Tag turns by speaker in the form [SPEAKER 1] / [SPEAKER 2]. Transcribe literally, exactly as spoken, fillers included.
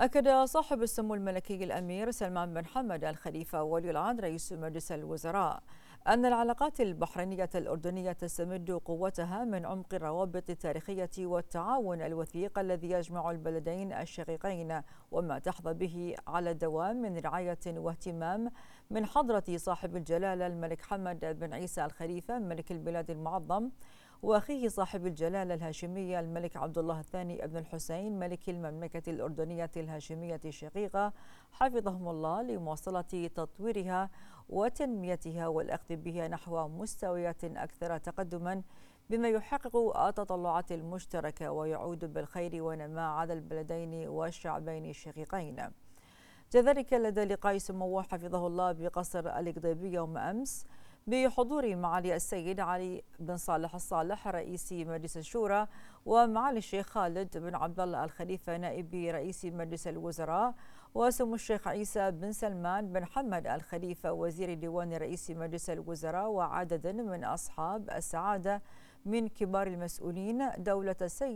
[SPEAKER 1] أكد صاحب السمو الملكي الأمير سلمان بن حمد آل خليفة ولي العهد رئيس مجلس الوزراء أن العلاقات البحرينية الأردنية تستمد قوتها من عمق الروابط التاريخية والتعاون الوثيق الذي يجمع البلدين الشقيقين، وما تحظى به على الدوام من رعاية واهتمام من حضرة صاحب الجلالة الملك حمد بن عيسى آل خليفة ملك البلاد المعظم، وأخيه صاحب الجلالة الهاشمية الملك عبد الله الثاني ابن الحسين ملك المملكة الأردنية الهاشمية الشقيقة حفظهم الله، لمواصلة تطويرها وتنميتها والأخذ بها نحو مستويات أكثر تقدما، بما يحقق التطلعات المشتركة ويعود بالخير والنماء على البلدين والشعبين الشقيقين. كذلك لدى لقاء سموه حفظه الله بقصر القضيبية يوم أمس بحضور معالي السيد علي بن صالح الصالح رئيس مجلس الشورى، ومعالي الشيخ خالد بن عبد الله آل خليفة نائب رئيس مجلس الوزراء، وسمو الشيخ عيسى بن سلمان بن حمد آل خليفة وزير ديوان رئيس مجلس الوزراء، وعدد من أصحاب السعادة من كبار المسؤولين دولة السيد